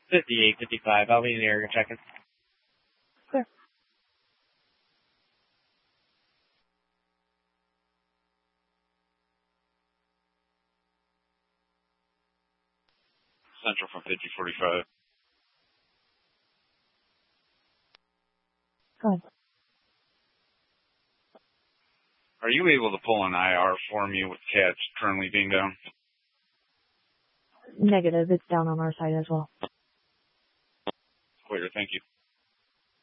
5855. I'll be in the area checking. Clear. Central from 5045. Go ahead. Are you able to pull an IR for me with cats currently being down? Negative. It's down on our side as well. Clear, thank you.